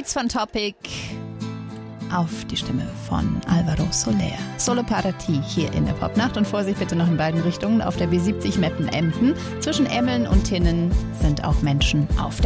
Jetzt von Topic auf die Stimme von Alvaro Soler. Solo Parati hier in der Popnacht. Und Vorsicht bitte noch in beiden Richtungen. Auf der B70 Meppen-Emden. Zwischen Emmeln und Tinnen sind auch Menschen auf der